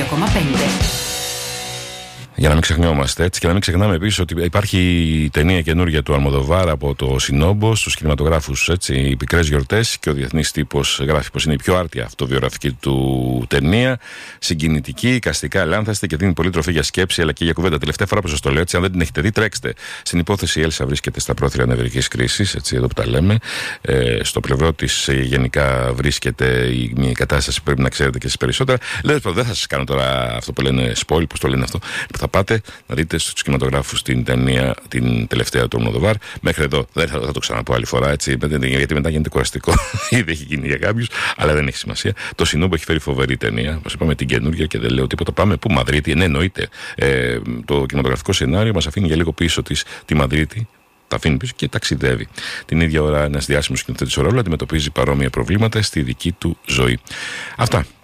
Για να μην ξεχνιόμαστε έτσι και να μην ξεχνάμε επίσης ότι υπάρχει η ταινία καινούργια του Αλμοδοβάρ από το Σινόμπο στους κινηματογράφους, έτσι, οι πικρές γιορτές, και ο διεθνής τύπος γράφει πως είναι η πιο άρτια αυτοβιογραφική του ταινία. Συγκινητική, εικαστικά ελάνθαστη και δίνει πολύ τροφή για σκέψη αλλά και για κουβέντα. Τελευταία φορά που σας το λέω, έτσι, αν δεν την έχετε δει, τρέξτε. Στην υπόθεση η Έλσα βρίσκεται στα πρόθυρα νευρικής κρίσης, έτσι, εδώ που τα λέμε. Στο πλευρό της γενικά βρίσκεται μια κατάσταση που πρέπει να ξέρετε και εσείς περισσότερα. Λέω, δεν θα σας κάνω τώρα αυτό που λένε spoil, πώς το λένε αυτό. Θα πάτε να δείτε στους κινηματογράφους την ταινία, την τελευταία του Αλμοδοβάρ. Μέχρι εδώ δεν θα το ξαναπώ άλλη φορά, έτσι, γιατί μετά γίνεται κουραστικό. Ήδη έχει γίνει για κάποιους, αλλά δεν έχει σημασία. Το Σινόμπο έχει φέρει φοβερή ταινία. Μας είπαμε την καινούργια και δεν λέω τίποτα. Πάμε πού? Μαδρίτη. Ναι, εννοείται. Το κινηματογραφικό σενάριο μας αφήνει για λίγο πίσω τη Μαδρίτη. Τα αφήνει πίσω και ταξιδεύει. Την ίδια ώρα ένας διάσημος σκηνοθέτης ο ρόλο αντιμετωπίζει παρόμοια προβλήματα στη δική του ζωή. Αυτά.